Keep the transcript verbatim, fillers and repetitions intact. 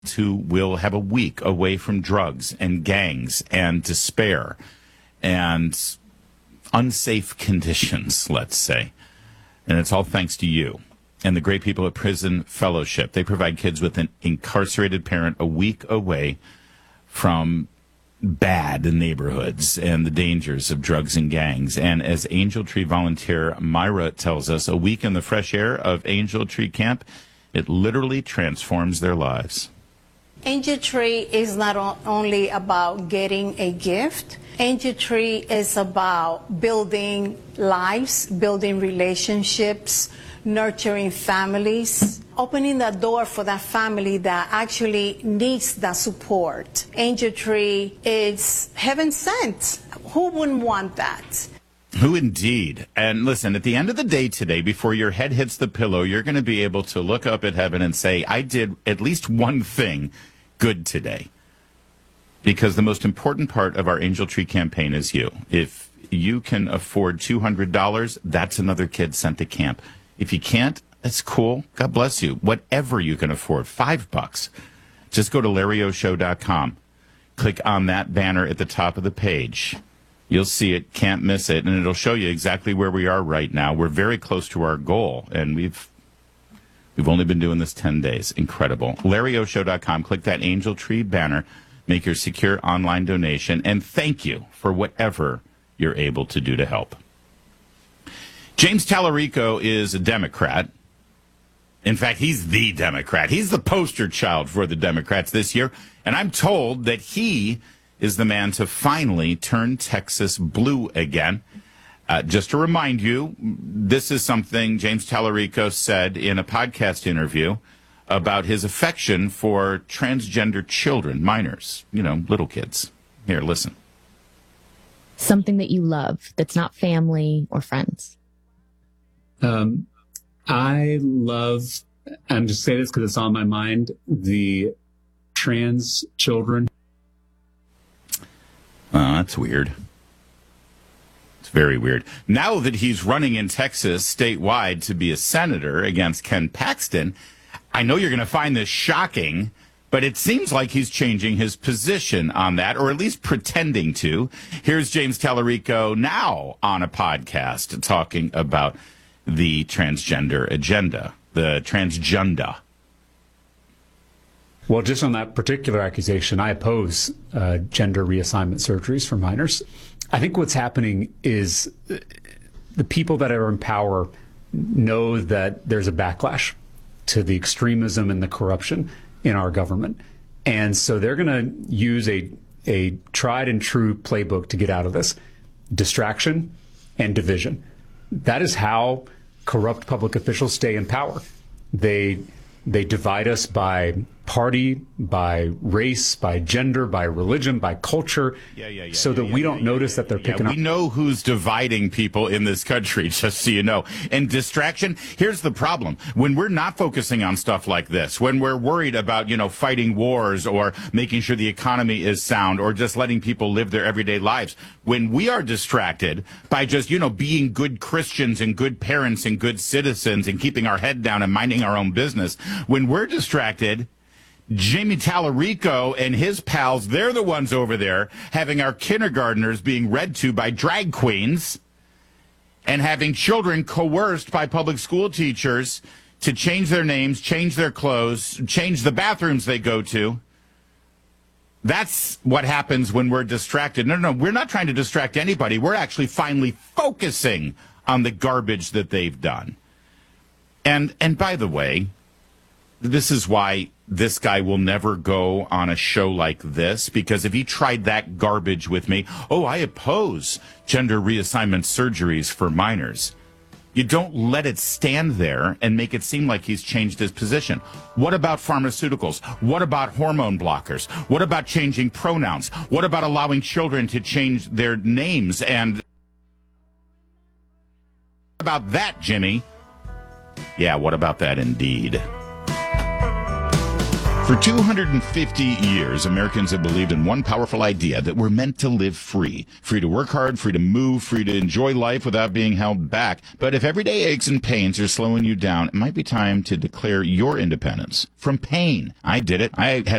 who will have a week away from drugs and gangs and despair and unsafe conditions, let's say. And it's all thanks to you and the great people at Prison Fellowship. They provide kids with an incarcerated parent a week away from bad neighborhoods and the dangers of drugs and gangs. And as Angel Tree volunteer Myra tells us, a week in the fresh air of Angel Tree Camp, it literally transforms their lives. Angel Tree is not o- only about getting a gift. Angel Tree is about building lives, building relationships, nurturing families, opening the door for that family that actually needs that support. Angel Tree is heaven sent. Who wouldn't want that? Who indeed? And listen, at the end of the day today, before your head hits the pillow, you're going to be able to look up at heaven and say, I did at least one thing good today. Because the most important part of our Angel Tree campaign is you. If you can afford two hundred dollars, that's another kid sent to camp. If you can't, that's cool. God bless you. Whatever you can afford, five bucks. Just go to Larry O Show dot com. Click on that banner at the top of the page. You'll see it, can't miss it, and it'll show you exactly where we are right now. We're very close to our goal, and we've we've only been doing this ten days. Incredible. Larry O Show dot com. Click that Angel Tree banner. Make your secure online donation, and thank you for whatever you're able to do to help. James Tallarico is a Democrat. In fact, he's the Democrat. He's the poster child for the Democrats this year, and I'm told that he is the man to finally turn Texas blue again. Uh, just to remind you, this is something James Tallarico said in a podcast interview about his affection for transgender children, minors, you know, little kids. Here, listen. Something that you love that's not family or friends. Um, I love, I'm just saying this because it's on my mind, the trans children. Oh, that's weird. It's very weird. Now that he's running in Texas statewide to be a senator against Ken Paxton, I know you're going to find this shocking, but it seems like he's changing his position on that, or at least pretending to. Here's James Tallarico now on a podcast talking about the transgender agenda, the transgenda. Well, just on that particular accusation, I oppose uh, gender reassignment surgeries for minors. I think what's happening is the people that are in power know that there's a backlash to the extremism and the corruption in our government. And so they're going to use a, a tried and true playbook to get out of this: distraction and division. That is how corrupt public officials stay in power. They they divide us by party, by race, by gender, by religion, by culture, yeah, yeah, yeah, so that yeah, we yeah, don't yeah, notice yeah, that they're yeah, picking yeah. up. We know who's dividing people in this country, just so you know. And distraction, here's the problem. When we're not focusing on stuff like this, when we're worried about, you know, fighting wars or making sure the economy is sound or just letting people live their everyday lives, when we are distracted by just, you know, being good Christians and good parents and good citizens and keeping our head down and minding our own business, when we're distracted, Jamie Tallarico and his pals, they're the ones over there having our kindergartners being read to by drag queens and having children coerced by public school teachers to change their names, change their clothes, change the bathrooms they go to. That's what happens when we're distracted. No, no, no, we're not trying to distract anybody. We're actually finally focusing on the garbage that they've done. And and by the way, this is why this guy will never go on a show like this, because if he tried that garbage with me, oh, I oppose gender reassignment surgeries for minors. You don't let it stand there and make it seem like he's changed his position. What about pharmaceuticals? What about hormone blockers? What about changing pronouns? What about allowing children to change their names? And what about that, Jimmy? Yeah, what about that indeed? For two hundred fifty years, Americans have believed in one powerful idea, that we're meant to live free. Free to work hard, free to move, free to enjoy life without being held back. But if everyday aches and pains are slowing you down, it might be time to declare your independence from pain. I did it. I had